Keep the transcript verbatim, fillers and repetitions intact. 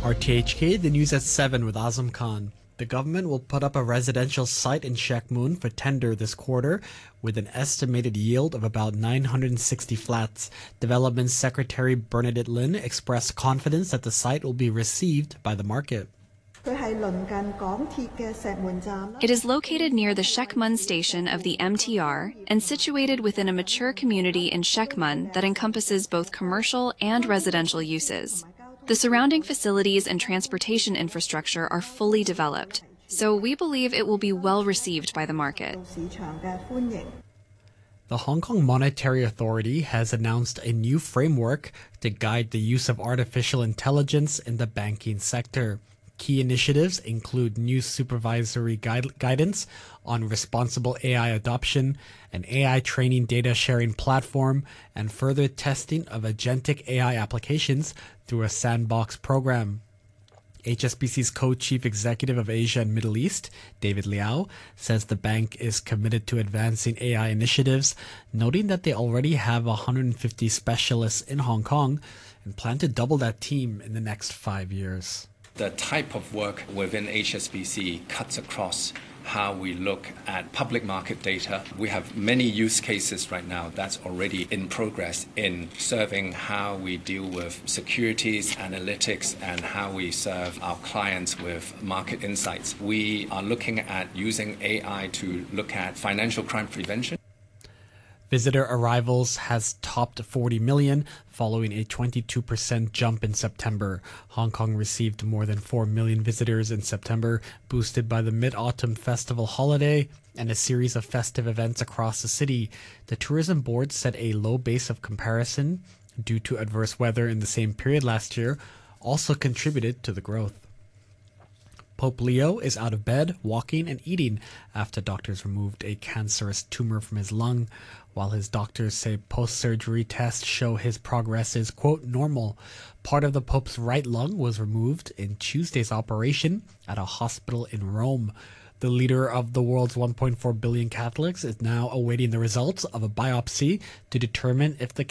R T H K, the news at seven with Azam Khan. The government will put up a residential site in Shek Mun for tender this quarter with an estimated yield of about nine hundred sixty flats. Development Secretary Bernadette Lin expressed confidence that the site will be received by the market. It is located near the Shek Mun station of the M T R and situated within a mature community in Shek Mun that encompasses both commercial and residential uses. The surrounding facilities and transportation infrastructure are fully developed, so we believe it will be well received by the market. The Hong Kong Monetary Authority has announced a new framework to guide the use of artificial intelligence in the banking sector. Key initiatives include new supervisory guide guidance on responsible A I adoption, an A I training data sharing platform, and further testing of agentic A I applications through a sandbox program. H S B C's co-chief executive of Asia and Middle East, David Liao, says the bank is committed to advancing A I initiatives, noting that they already have one hundred fifty specialists in Hong Kong and plan to double that team in the next five years. The type of work within H S B C cuts across how we look at public market data. We have many use cases right now that's already in progress in serving how we deal with securities, analytics, and how we serve our clients with market insights. We are looking at using A I to look at financial crime prevention. Visitor arrivals has topped forty million, following a twenty-two percent jump in September. Hong Kong received more than four million visitors in September, boosted by the Mid-Autumn Festival holiday and a series of festive events across the city. The tourism board set a low base of comparison due to adverse weather in the same period last year, also contributed to the growth. Pope Leo is out of bed, walking and eating after doctors removed a cancerous tumor from his lung. While his doctors say post-surgery tests show his progress is, quote, normal. Part of the Pope's right lung was removed in Tuesday's operation at a hospital in Rome. The leader of the world's one point four billion Catholics is now awaiting the results of a biopsy to determine if the